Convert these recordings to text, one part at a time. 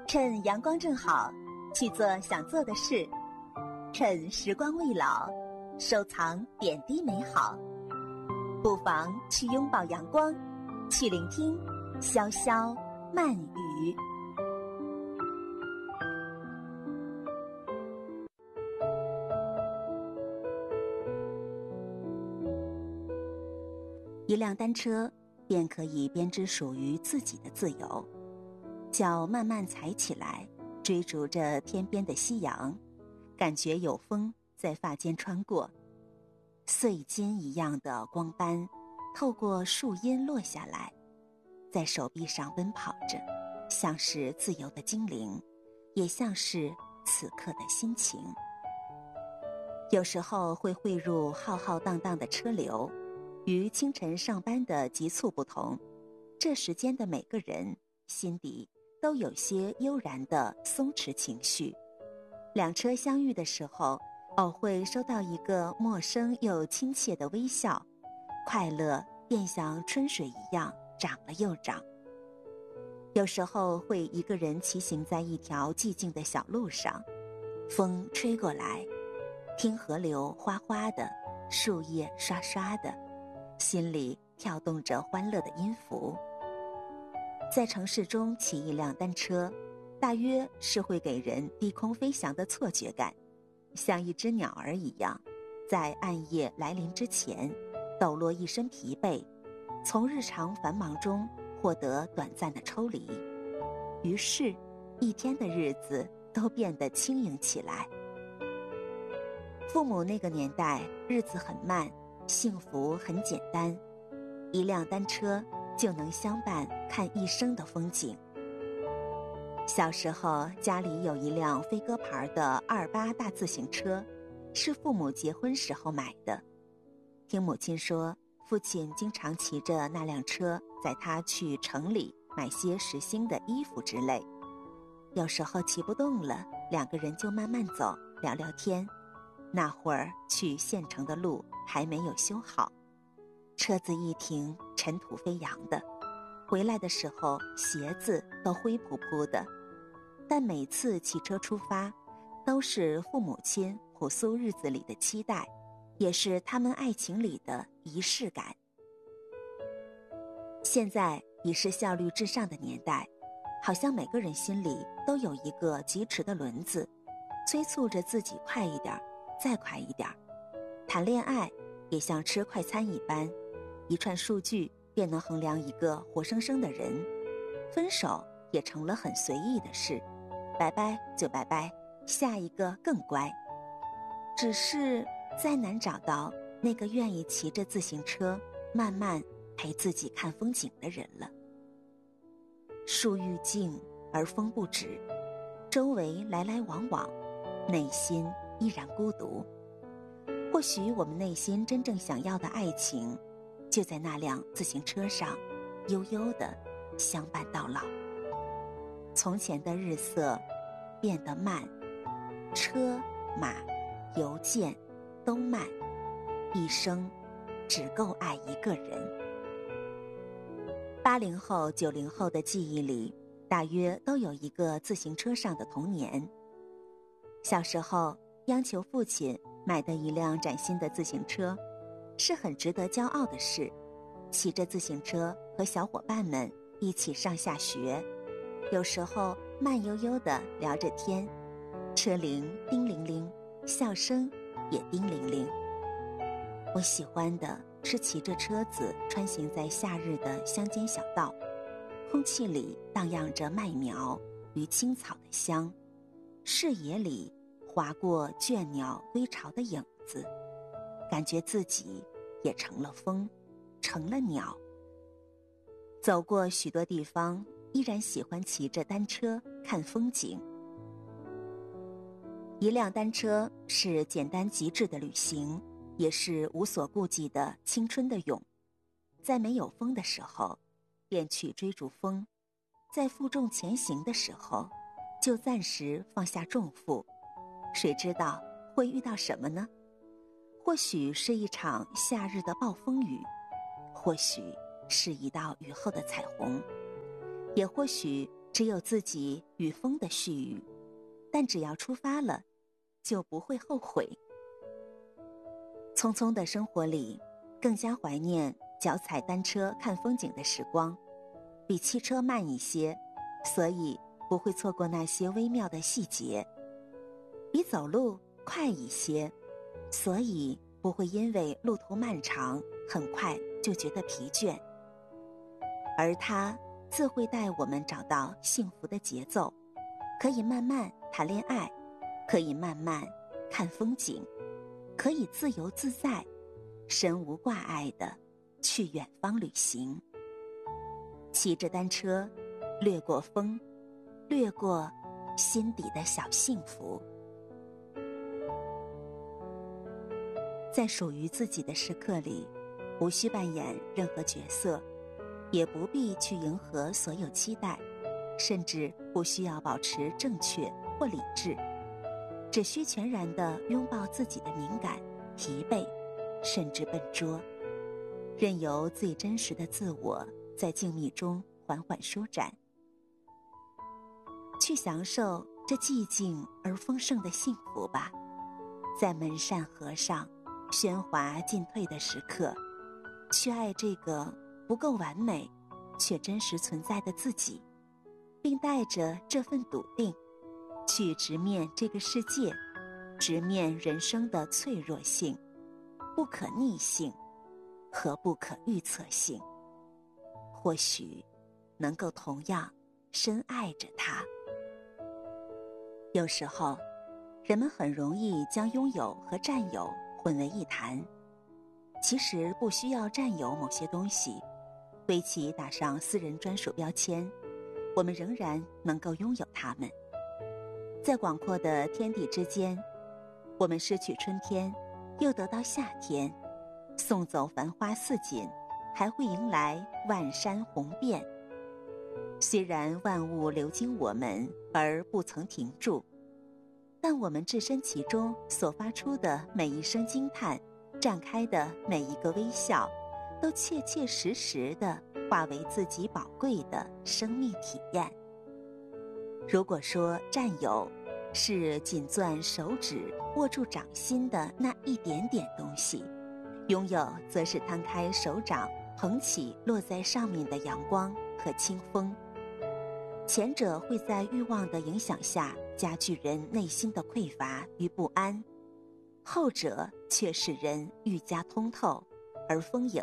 趁阳光正好，去做想做的事；趁时光未老，收藏点滴美好。不妨去拥抱阳光，去聆听潇潇慢语。一辆单车便可以编织属于自己的自由，脚慢慢踩起来，追逐着天边的夕阳，感觉有风在发间穿过，碎金一样的光斑透过树荫落下来，在手臂上奔跑着，像是自由的精灵，也像是此刻的心情。有时候会汇入浩浩荡荡的车流，与清晨上班的急促不同，这时间的每个人心底都有些悠然的松弛情绪。两车相遇的时候，偶会收到一个陌生又亲切的微笑，快乐便像春水一样长了又长。有时候会一个人骑行在一条寂静的小路上，风吹过来，听河流哗哗的，树叶刷刷的，心里跳动着欢乐的音符。在城市中骑一辆单车，大约是会给人低空飞翔的错觉感，像一只鸟儿一样，在暗夜来临之前抖落一身疲惫，从日常繁忙中获得短暂的抽离，于是一天的日子都变得轻盈起来。父母那个年代，日子很慢，幸福很简单，一辆单车就能相伴看一生的风景。小时候家里有一辆飞鸽牌的28大自行车，是父母结婚时候买的。听母亲说，父亲经常骑着那辆车载他去城里买些时兴的衣服之类。有时候骑不动了，两个人就慢慢走，聊聊天。那会儿去县城的路还没有修好，车子一停，尘土飞扬的，回来的时候鞋子都灰扑扑的。但每次骑车出发，都是父母亲朴素日子里的期待，也是他们爱情里的仪式感。现在已是效率至上的年代，好像每个人心里都有一个疾驰的轮子，催促着自己快一点，再快一点。谈恋爱也像吃快餐一般，一串数据便能衡量一个活生生的人。分手也成了很随意的事，拜拜就拜拜，下一个更乖。只是再难找到那个愿意骑着自行车慢慢陪自己看风景的人了。树欲静而风不止，周围来来往往，内心依然孤独。或许我们内心真正想要的爱情，就在那辆自行车上悠悠地相伴到老。从前的日色变得慢，车马邮件都慢，一生只够爱一个人。80后90后的记忆里，大约都有一个自行车上的童年。小时候央求父亲买的一辆崭新的自行车，是很值得骄傲的事。骑着自行车和小伙伴们一起上下学，有时候慢悠悠地聊着天，车铃叮铃铃，笑声也叮铃铃。我喜欢的是骑着车子穿行在夏日的乡间小道，空气里荡漾着麦苗与青草的香，视野里划过倦鸟归巢的影子，感觉自己也成了风，成了鸟。走过许多地方，依然喜欢骑着单车看风景。一辆单车是简单极致的旅行，也是无所顾忌的青春的泳。在没有风的时候，便去追逐风；在负重前行的时候，就暂时放下重负。谁知道会遇到什么呢？或许是一场夏日的暴风雨，或许是一道雨后的彩虹，也或许只有自己与风的絮语，但只要出发了，就不会后悔。匆匆的生活里，更加怀念脚踩单车看风景的时光，比汽车慢一些，所以不会错过那些微妙的细节；比走路快一些，所以不会因为路途漫长，很快就觉得疲倦。而它自会带我们找到幸福的节奏，可以慢慢谈恋爱，可以慢慢看风景，可以自由自在，身无挂碍地去远方旅行。骑着单车，掠过风，掠过心底的小幸福。在属于自己的时刻里，无需扮演任何角色，也不必去迎合所有期待，甚至不需要保持正确或理智，只需全然地拥抱自己的敏感、疲惫，甚至笨拙，任由最真实的自我在静谧中缓缓舒展，去享受这寂静而丰盛的幸福吧。在门扇合上，喧哗进退的时刻，去爱这个不够完美却真实存在的自己，并带着这份笃定去直面这个世界，直面人生的脆弱性、不可逆性和不可预测性，或许能够同样深爱着它。有时候人们很容易将拥有和占有混为一谈，其实不需要占有某些东西，为其打上私人专属标签，我们仍然能够拥有它们。在广阔的天地之间，我们失去春天，又得到夏天，送走繁花似锦，还会迎来万山红遍。虽然万物流经我们而不曾停住，但我们置身其中所发出的每一声惊叹，绽开的每一个微笑，都切切实实地化为自己宝贵的生命体验。如果说占有是紧攥手指握住掌心的那一点点东西，拥有则是摊开手掌捧起落在上面的阳光和清风。前者会在欲望的影响下加剧人内心的匮乏与不安，后者却使人愈加通透而丰盈。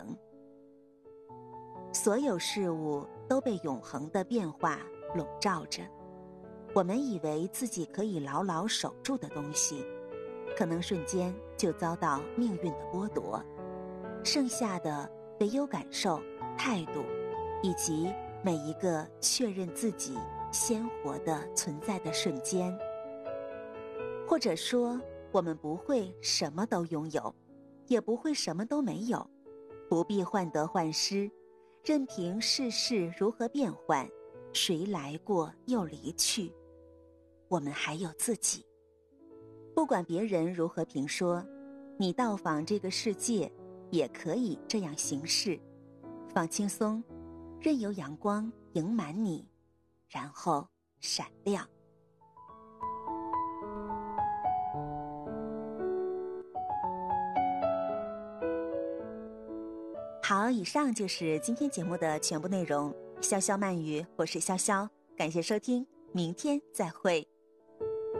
所有事物都被永恒的变化笼罩着，我们以为自己可以牢牢守住的东西，可能瞬间就遭到命运的剥夺，剩下的唯有感受、态度，以及每一个确认自己鲜活的存在的瞬间。或者说，我们不会什么都拥有，也不会什么都没有，不必患得患失，任凭世事如何变换，谁来过又离去，我们还有自己。不管别人如何评说，你到访这个世界也可以这样行事，放轻松，任由阳光盈满你，然后闪亮。好，以上就是今天节目的全部内容。潇潇慢语，我是潇潇，感谢收听，明天再会。